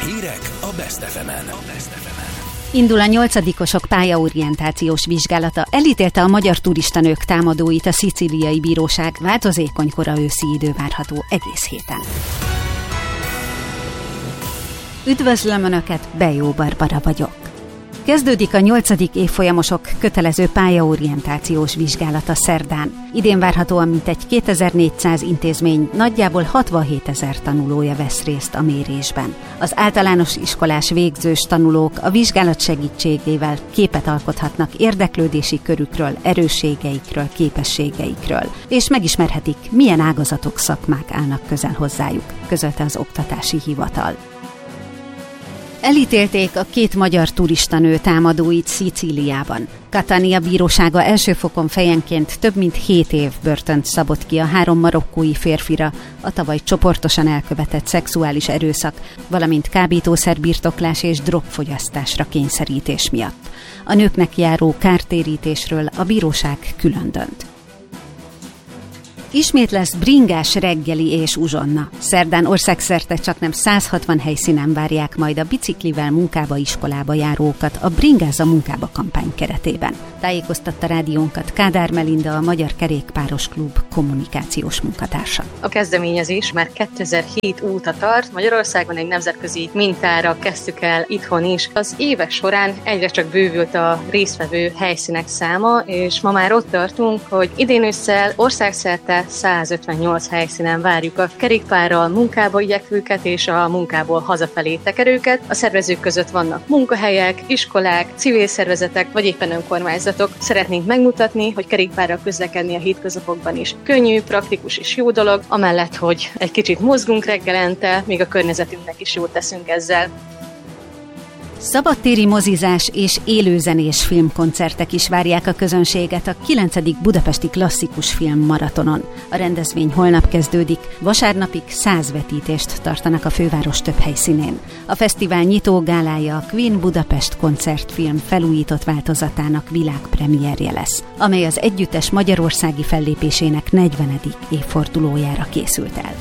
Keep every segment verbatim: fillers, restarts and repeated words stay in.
Hírek a Best ef emen. Indul a nyolcadikosok pályaorientációs vizsgálata. Elítélte a magyar turistanők támadóit a szicíliai bíróság. Változékony kora őszi idő várható egész héten. Üdvözlöm Önöket, Bejó Barbara vagyok. Kezdődik a nyolcadik évfolyamosok kötelező pályaorientációs vizsgálata szerdán. Idén várhatóan mintegy kétezer-négyszáz intézmény, nagyjából hatvanhétezer tanulója vesz részt a mérésben. Az általános iskolás végzős tanulók a vizsgálat segítségével képet alkothatnak érdeklődési körükről, erősségeikről, képességeikről, és megismerhetik, milyen ágazatok, szakmák állnak közel hozzájuk, közölte az Oktatási Hivatal. Elítélték a két magyar turistanő támadóit Szicíliában. Catania bírósága első fokon fejenként több mint hét év börtönt szabott ki a három marokkói férfira a tavaly csoportosan elkövetett szexuális erőszak, valamint kábítószerbirtoklás és drogfogyasztásra kényszerítés miatt. A nőknek járó kártérítésről a bíróság külön dönt. Ismét lesz bringás reggeli és uzsonna. Szerdán országszerte csaknem száz hatvan helyszínen várják majd a biciklivel munkába, iskolába járókat a Bringáz a munkába kampány keretében. Tájékoztatta rádiónkat Kádár Melinda, a Magyar Kerékpáros Klub kommunikációs munkatársa. A kezdeményezés már kétezer-hét óta tart, Magyarországon egy nemzetközi mintára kezdtük el itthon is. Az évek során egyre csak bővült a résztvevő helyszínek száma, és ma már ott tartunk, hogy idén ősszel országszerte százötvennyolc helyszínen várjuk a kerékpárral munkába igyekvőket és a munkából hazafelé tekerőket. A szervezők között vannak munkahelyek, iskolák, civil szervezetek vagy éppen önkormányzatok. Szeretnénk megmutatni, hogy kerékpárral közlekedni a hétköznapokban is könnyű, praktikus és jó dolog, amellett, hogy egy kicsit mozgunk reggelente, még a környezetünknek is jót teszünk ezzel. Szabadtéri mozizás és élőzenés filmkoncertek is várják a közönséget a kilencedik budapesti klasszikus film maratonon. A rendezvény holnap kezdődik, vasárnapig száz vetítést tartanak a főváros több helyszínén. A fesztivál nyitó gálája a Queen Budapest koncertfilm felújított változatának világpremierje lesz, amely az együttes magyarországi fellépésének negyvenedik évfordulójára készült el.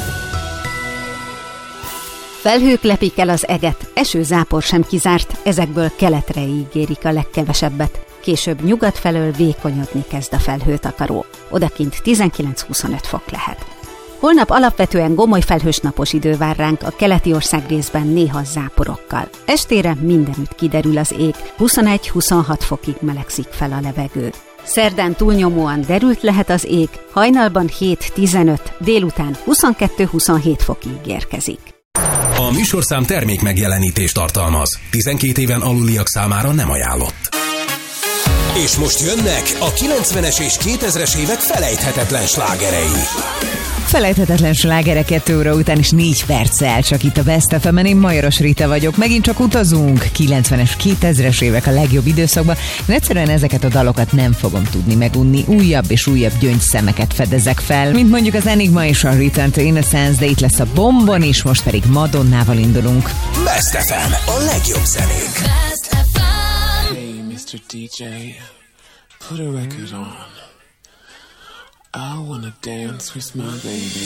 Felhők lepik el az eget, esőzápor sem kizárt, ezekből keletre ígérik a legkevesebbet. Később nyugat felől vékonyodni kezd a felhőtakaró. Odakint tizenkilenc-huszonöt fok lehet. Holnap alapvetően gomoly felhős napos idő vár ránk a keleti országrészben néha záporokkal. Estére mindenütt kiderül az ég, huszonegy-huszonhat fokig melegszik fel a levegő. Szerdán túlnyomóan derült lehet az ég, hajnalban hét-tizenöt, délután huszonkettő-huszonhét fokig érkezik. A műsorszám termék megjelenítést tartalmaz. tizenkét éven aluliak számára nem ajánlott. És most jönnek a kilencvenes és kétezres évek felejthetetlen slágerei. Felejthetetlen slágerek kettő óra után is négy perccel, csak itt a Best ef emen. Én Majoros Rita vagyok, megint csak utazunk. kilencvenes, kétezres évek a legjobb időszakban. Én egyszerűen ezeket a dalokat nem fogom tudni megunni. Újabb és újabb gyöngyszemeket fedezek fel, mint mondjuk az Enigma és a Return to Innocence, de itt lesz a Bombon is, most pedig Madonnával indulunk. Best ef em, a legjobb zenék. Hey, mister dé dzsé, put a record on. I wanna dance with my baby.